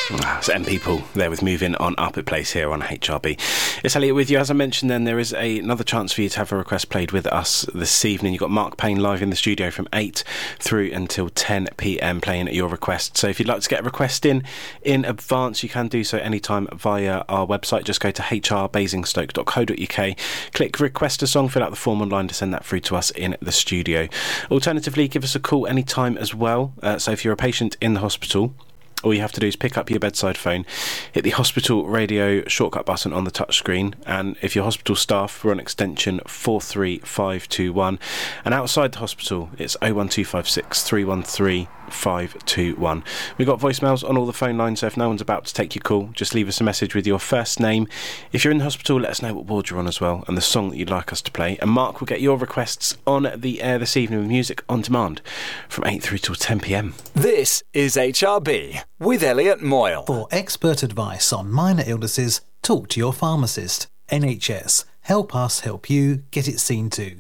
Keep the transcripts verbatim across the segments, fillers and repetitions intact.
And people there with Moving On Up at Place here on H R B. It's Elliot with you. As I mentioned then, there is a, another chance for you to have a request played with us this evening. You've got Mark Payne live in the studio from eight through until ten p.m. playing at your request. So if you'd like to get a request in in advance, you can do so anytime via our website. Just go to h r basingstoke dot co dot u k, click request a song, fill out the form online to send that through to us in the studio. Alternatively, give us a call anytime as well. Uh, so if you're a patient in the hospital, all you have to do is pick up your bedside phone, hit the hospital radio shortcut button on the touchscreen, and if you're hospital staff, we're on extension four three five two one, and outside the hospital it's oh one two five six, three one three, five two one. We've got voicemails on all the phone lines, so if no one's about to take your call, just leave us a message with your first name. If you're in the hospital, let us know what ward you're on as well, and the song that you'd like us to play, and Mark will get your requests on the air this evening with music on demand from eight through till ten p.m. This is H R B with Elliot Moyle. For expert advice on minor illnesses, talk to your pharmacist. N H S. Help us help you get it seen to.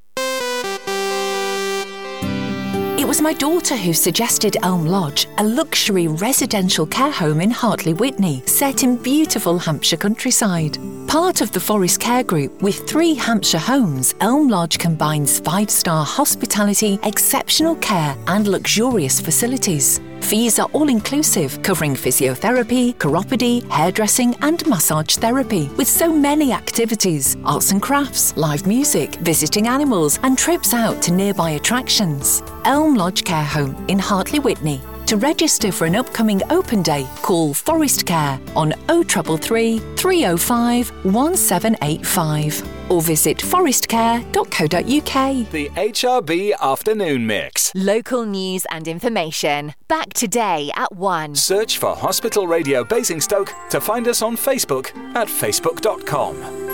It was my daughter who suggested Elm Lodge, a luxury residential care home in Hartley Witney, set in beautiful Hampshire countryside. Part of the Forest Care Group with three Hampshire homes, Elm Lodge combines five-star hospitality, exceptional care and luxurious facilities. Fees are all-inclusive, covering physiotherapy, chiropody, hairdressing and massage therapy, with so many activities, arts and crafts, live music, visiting animals and trips out to nearby attractions. Elm Lodge Care Home in Hartley Witney. To register for an upcoming open day, call Forest Care on oh three three, three oh five, one seven eight five or visit forest care dot co dot u k. The H R B Afternoon Mix. Local news and information. Back today at one. Search for Hospital Radio Basingstoke to find us on Facebook at facebook dot com.